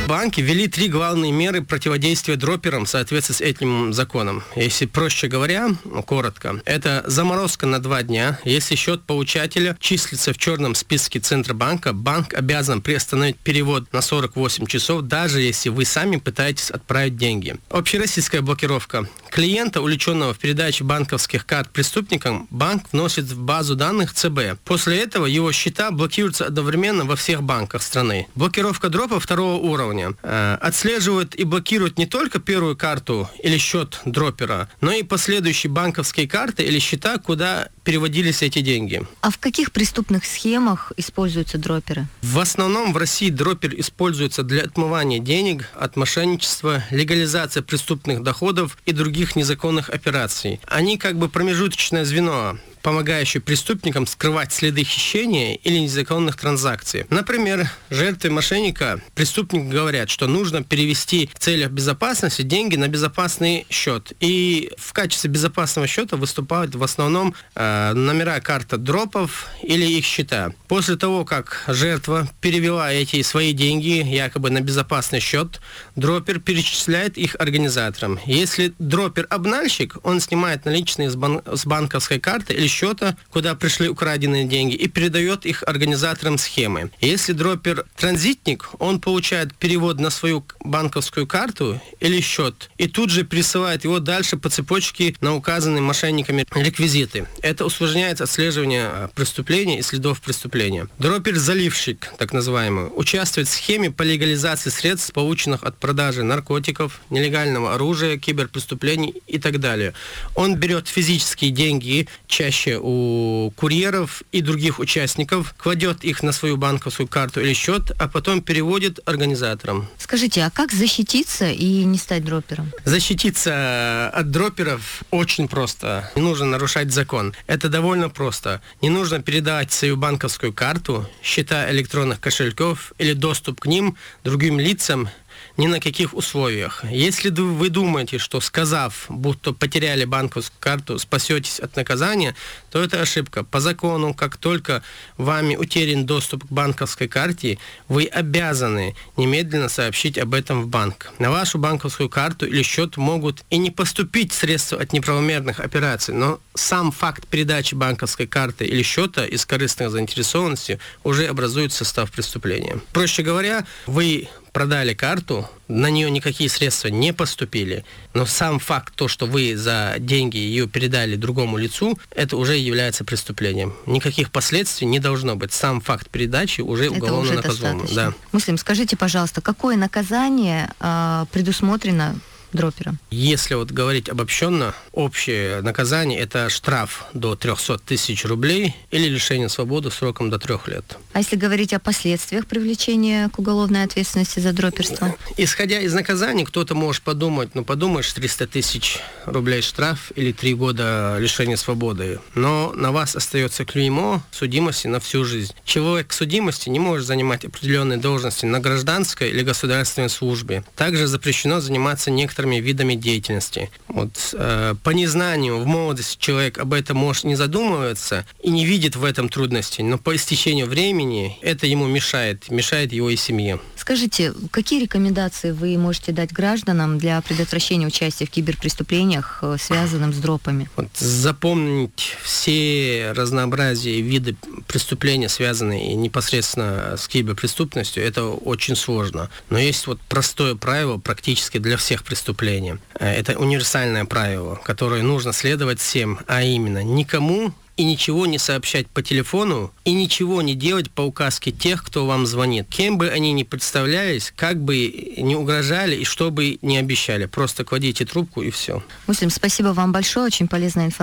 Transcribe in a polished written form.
Банки ввели 3 главные меры противодействия дроперам в соответствии с этим законом. Если проще говоря, коротко, это заморозка на 2 дня. Если счет получателя числится в черном списке Центробанка, банк обязан приостановить перевод на 48 часов, даже если вы сами пытаетесь отправить деньги. Общероссийская блокировка. Клиента, увлеченного в передаче банковских карт преступникам, банк вносит в базу данных ЦБ. После этого его счета блокируются одновременно во всех банках страны. Блокировка дропа 2-го уровня. Отслеживают и блокируют не только первую карту или счет дропера, но и последующие банковские карты или счета, куда переводились эти деньги. А в каких преступных схемах используются дроперы? В основном в России дропер используется для отмывания денег от мошенничества, легализации преступных доходов и других незаконных операций. Они как бы промежуточное звено, помогающий преступникам скрывать следы хищения или незаконных транзакций. Например, жертве мошенника преступники говорят, что нужно перевести в целях безопасности деньги на безопасный счет. И в качестве безопасного счета выступают в основном номера карты дропов или их счета. После того, как жертва перевела эти свои деньги якобы на безопасный счет, дропер перечисляет их организаторам. Если дропер обнальщик, он снимает наличные с банковской карты или счета, куда пришли украденные деньги, и передает их организаторам схемы. Если дропер транзитник, он получает перевод на свою банковскую карту или счет и тут же присылает его дальше по цепочке на указанные мошенниками реквизиты. Это усложняет отслеживание преступления и следов преступления. Дропер-заливщик, так называемый, участвует в схеме по легализации средств, полученных от продажи наркотиков, нелегального оружия, киберпреступлений и так далее. Он берет физические деньги, чаще у курьеров и других участников, кладет их на свою банковскую карту или счет, а потом переводит организаторам. Скажите, а как защититься и не стать дропером? Защититься от дроперов очень просто. Не нужно нарушать закон. Это довольно просто. Не нужно передавать свою банковскую карту, счета электронных кошельков или доступ к ним другим лицам ни на каких условиях. Если вы думаете, что сказав, будто потеряли банковскую карту, спасетесь от наказания, то это ошибка. По закону, как только вами утерян доступ к банковской карте, вы обязаны немедленно сообщить об этом в банк. На вашу банковскую карту или счет могут и не поступить средства от неправомерных операций, но сам факт передачи банковской карты или счета из корыстных заинтересованностей уже образует состав преступления. Проще говоря, вы продали карту, на нее никакие средства не поступили, но сам факт, то, что вы за деньги ее передали другому лицу, это уже является преступлением. Никаких последствий не должно быть. Сам факт передачи уже уголовно наказуем. Да. Муслим, скажите, пожалуйста, какое наказание предусмотрено дропером? Если вот говорить обобщенно, общее наказание – это штраф до 300 тысяч рублей или лишение свободы сроком до 3 лет. А если говорить о последствиях привлечения к уголовной ответственности за дроперство? Исходя из наказаний, кто-то может подумать, подумаешь, 300 тысяч рублей штраф или 3 года лишения свободы. Но на вас остается клеймо судимости на всю жизнь. Человек к судимости не может занимать определенные должности на гражданской или государственной службе. Также запрещено заниматься некоторыми видами деятельности. По незнанию в молодости человек об этом может не задумываться и не видит в этом трудностей, но по истечению времени это ему мешает его и семье. Скажите, какие рекомендации вы можете дать гражданам для предотвращения участия в киберпреступлениях, связанным с дропами? Запомнить все разнообразие виды преступления, связанные непосредственно с киберпреступностью, это очень сложно. Но есть простое правило практически для всех преступлений. Это универсальное правило, которое нужно следовать всем, а именно никому и ничего не сообщать по телефону, и ничего не делать по указке тех, кто вам звонит. Кем бы они ни представлялись, как бы ни угрожали и что бы ни обещали. Просто кладите трубку и все. Муслим, спасибо вам большое, очень полезная информация.